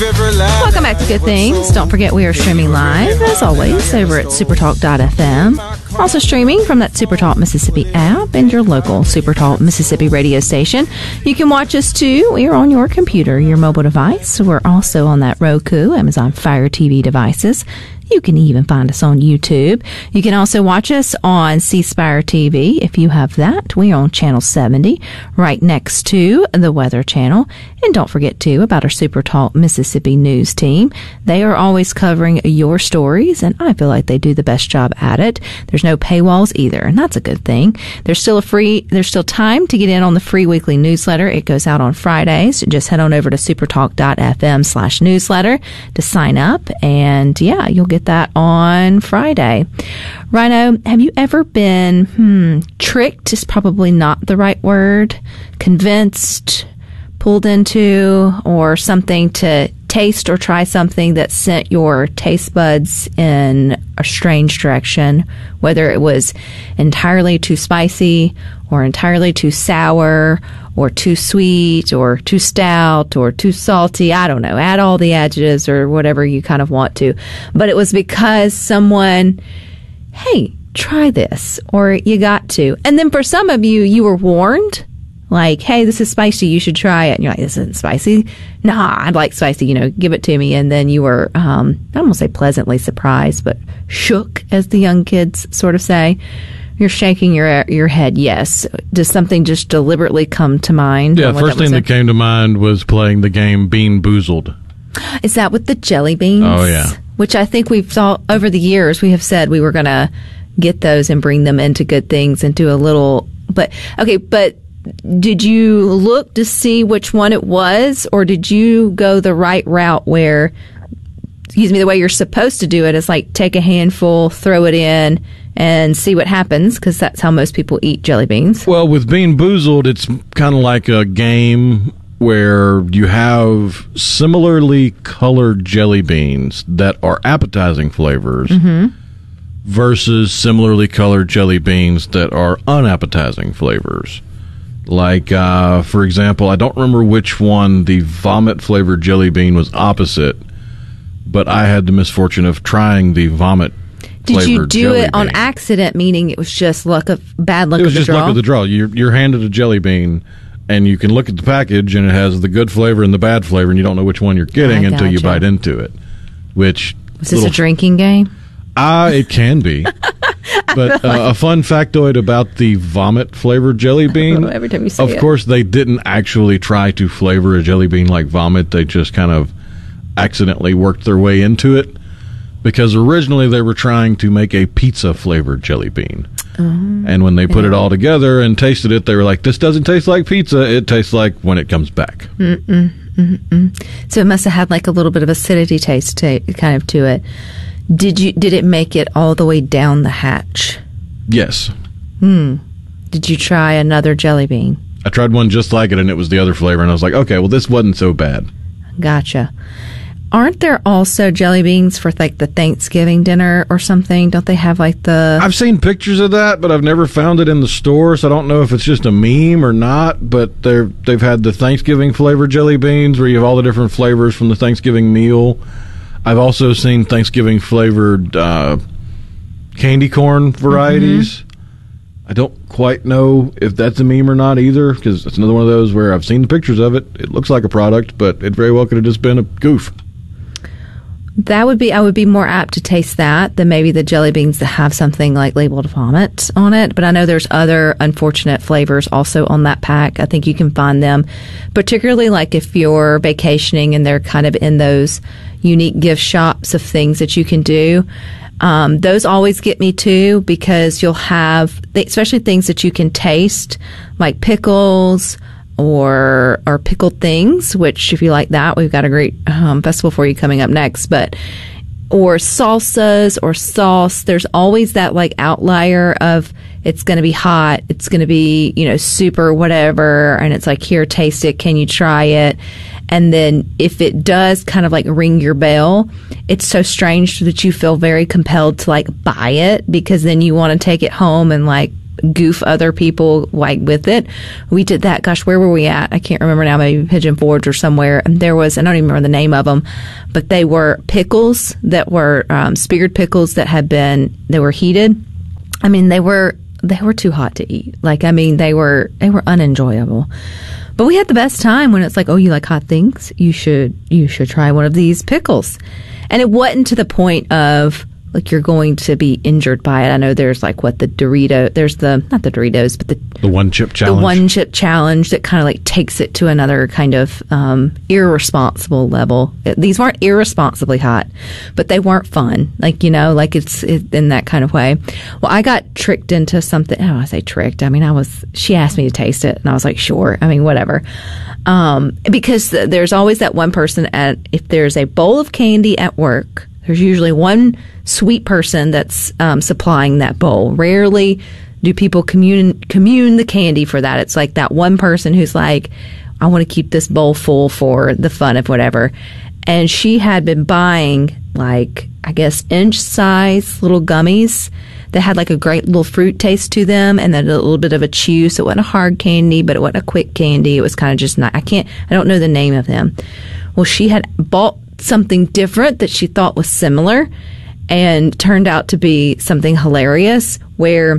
Welcome back to Good Things. Don't forget we are streaming live, as always, over at supertalk.fm. Also streaming from that Supertalk Mississippi app and your local Supertalk Mississippi radio station. You can watch us too. We are on your computer, your mobile device. We're also on that Roku, Amazon Fire TV devices. You can even find us on YouTube. You can also watch us on C Spire TV if you have that. We are on Channel 70, right next to the Weather Channel. And don't forget, too, about our Super Talk Mississippi news team. They are always covering your stories, and I feel like they do the best job at it. There's no paywalls either, and that's a good thing. There's still time to get in on the free weekly newsletter. It goes out on Fridays. Just head on over to supertalk.fm/newsletter to sign up, and yeah, you'll get that on Friday. Rhino, have you ever been tricked is probably not the right word, convinced, pulled into, or something to taste or try something that sent your taste buds in a strange direction, whether it was entirely too spicy or entirely too sour or too sweet or too stout or too salty? I don't know. Add all the adjectives or whatever you kind of want to. But it was because someone, hey, try this, or you got to. And then for some of you, you were warned. Like, hey, this is spicy, you should try it. And you're like, this isn't spicy? Nah, I'd like spicy, give it to me. And then you were, I don't want to say pleasantly surprised, but shook, as the young kids sort of say. You're shaking your head, yes. Does something just deliberately come to mind? Yeah, first thing that came to mind was playing the game Bean Boozled. Is that with the jelly beans? Oh, yeah. Which I think we've thought over the years, we have said we were going to get those and bring them into Good Things and do a little, but did you look to see which one it was, or did you go the right route where, the way you're supposed to do it is like take a handful, throw it in, and see what happens, because that's how most people eat jelly beans? Well, with Bean Boozled, it's kind of like a game where you have similarly colored jelly beans that are appetizing flavors versus similarly colored jelly beans that are unappetizing flavors. Like, for example, I don't remember which one the vomit-flavored jelly bean was opposite, but I had the misfortune of trying the vomit-flavored jelly bean. Did you do it on accident, meaning it was just bad luck of the draw? It was just luck of the draw. You're handed a jelly bean, and you can look at the package, and it has the good flavor and the bad flavor, and you don't know which one you're getting until you bite into it. Is this a drinking game? It can be. But a fun factoid about the vomit-flavored jelly bean, every time you say of course, they didn't actually try to flavor a jelly bean like vomit. They just kind of accidentally worked their way into it, because originally they were trying to make a pizza-flavored jelly bean. And when they put it all together and tasted it, they were like, this doesn't taste like pizza. It tastes like when it comes back. So it must have had like a little bit of acidity taste kind of to it. Did it make it all the way down the hatch? Yes. Did you try another jelly bean? I tried one just like it, and it was the other flavor, and I was like, okay, well, this wasn't so bad. Gotcha. Aren't there also jelly beans for like the Thanksgiving dinner or something? Don't they have like the... I've seen pictures of that, but I've never found it in the store, so I don't know if it's just a meme or not, but they've had the Thanksgiving flavored jelly beans where you have all the different flavors from the Thanksgiving meal. I've also seen Thanksgiving-flavored candy corn varieties. I don't quite know if that's a meme or not either, because it's another one of those where I've seen the pictures of it. It looks like a product, but it very well could have just been a goof. I would be more apt to taste that than maybe the jelly beans that have something like labeled vomit on it. But I know there's other unfortunate flavors also on that pack. I think you can find them, particularly like if you're vacationing and they're kind of in those unique gift shops of things that you can do. Those always get me too, because you'll have, especially things that you can taste, like pickles or pickled things, which if you like that, we've got a great festival for you coming up next, or salsas or sauce. There's always that like outlier of it's going to be hot, it's going to be, super whatever, and it's like, here, taste it, can you try it? And then if it does kind of like ring your bell, it's so strange that you feel very compelled to like buy it, because then you want to take it home and like goof other people like with it. We did that. Gosh, where were we at? I can't remember now. Maybe Pigeon Forge or somewhere. And there was, I don't even remember the name of them, but they were pickles that were speared pickles that they were heated. I mean, they were too hot to eat. Like, I mean, they were unenjoyable. But we had the best time when it's like, oh, you like hot things? You should try one of these pickles. And it wasn't to the point of like you're going to be injured by it. I know there's like not the Doritos, but the one chip challenge. The one chip challenge that kind of like takes it to another kind of irresponsible level. These weren't irresponsibly hot, but they weren't fun. Like, like it's in that kind of way. Well, I got tricked into something. Oh, I say tricked. I mean, she asked me to taste it and I was like, sure. I mean, whatever. Because there's always that one person if there's a bowl of candy at work, there's usually one sweet person that's supplying that bowl. Rarely do people commune the candy for that. It's like that one person who's like, I want to keep this bowl full for the fun of whatever. And she had been buying like, I guess, inch-size little gummies that had like a great little fruit taste to them and then a little bit of a chew. So it wasn't a hard candy, but it wasn't a quick candy. It was kind of just not, I don't know the name of them. Well, she had bought something different that she thought was similar and turned out to be something hilarious where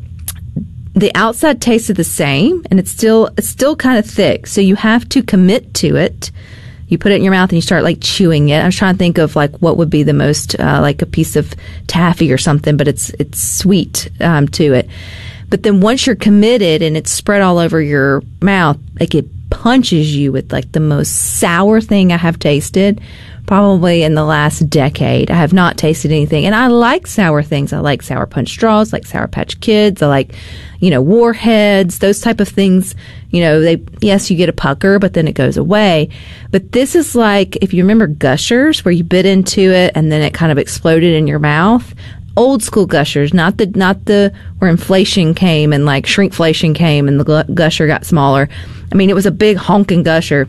the outside tasted the same and it's still kind of thick. So you have to commit to it. You put it in your mouth and you start like chewing it. I was trying to think of like what would be the most like a piece of taffy or something, but it's sweet to it. But then once you're committed and it's spread all over your mouth, like it punches you with like the most sour thing I have tasted probably in the last decade. I have not tasted anything. And I like sour things. I like Sour Punch straws, like Sour Patch Kids. I like, Warheads, those type of things. Yes, you get a pucker, but then it goes away. But this is like, if you remember Gushers, where you bit into it and then it kind of exploded in your mouth. Old school Gushers, not the where inflation came and like shrinkflation came and the Gusher got smaller. I mean, it was a big honking Gusher.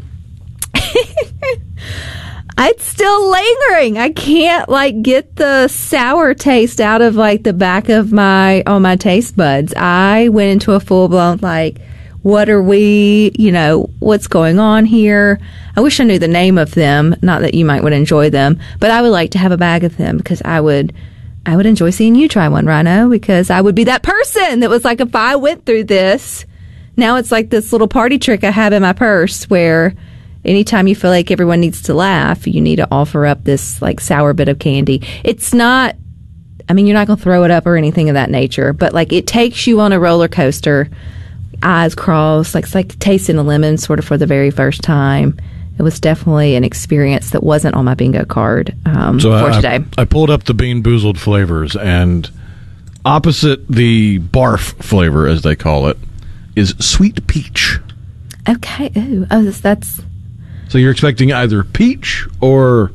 It's still lingering. I can't like get the sour taste out of like the back of my taste buds. I went into a full blown like, what are we, what's going on here? I wish I knew the name of them. Not that you might would enjoy them, but I would like to have a bag of them because I would enjoy seeing you try one, Rhino, because I would be that person that was like, if I went through this, now it's like this little party trick I have in my purse where anytime you feel like everyone needs to laugh, you need to offer up this like sour bit of candy. It's not, I mean, you're not going to throw it up or anything of that nature, but like it takes you on a roller coaster, eyes crossed, like it's like tasting a lemon sort of for the very first time. It was definitely an experience that wasn't on my bingo card for today. I pulled up the Bean Boozled flavors, and opposite the barf flavor, as they call it, is sweet peach. Okay. Ooh. Oh, that's... So you're expecting either peach or...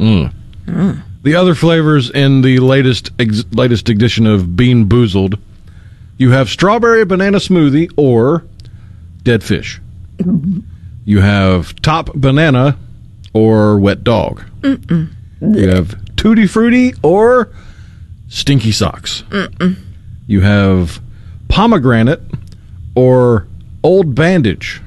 The other flavors in the latest edition of Bean Boozled, you have strawberry banana smoothie or dead fish. You have top banana or wet dog. You have tutti frutti or stinky socks. You have pomegranate or old bandage.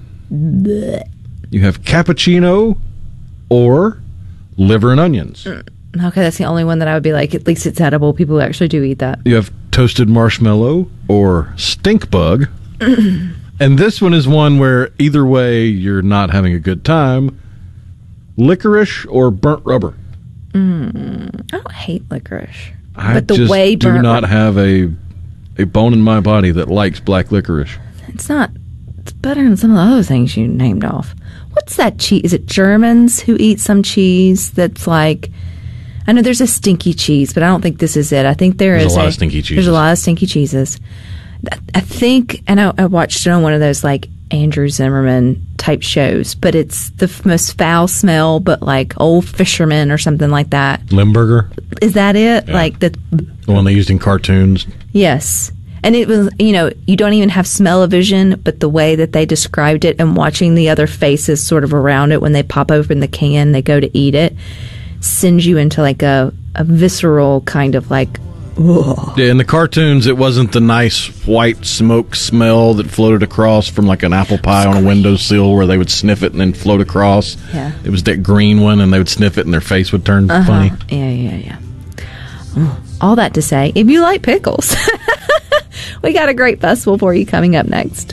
You have cappuccino or liver and onions. Okay, that's the only one that I would be like, at least it's edible. People actually do eat that. You have toasted marshmallow or stink bug. And this one is one where either way you're not having a good time. Licorice or burnt rubber. I don't hate licorice. I just do not have a bone in my body that likes black licorice. It's better than some of the other things you named off. What's that cheese? Is it Germans who eat some cheese that's like... I know there's a stinky cheese, but I don't think this is it. I think there's a lot of stinky cheeses. There's a lot of stinky cheeses. I think, and I watched it on one of those like Andrew Zimmerman type shows, but it's the most foul smell, but like old fisherman or something like that. Limburger? Is that it? Yeah. Like the one they used in cartoons? Yes. And it was, you don't even have smell-o-vision, but the way that they described it and watching the other faces sort of around it when they pop open the can, they go to eat it, sends you into like a visceral kind of like Yeah, in the cartoons, it wasn't the nice white smoke smell that floated across from like an apple pie on a windowsill where they would sniff it and then float across. Yeah. It was that green one, and they would sniff it and their face would turn funny. Yeah. All that to say, if you like pickles, we got a great festival for you coming up next.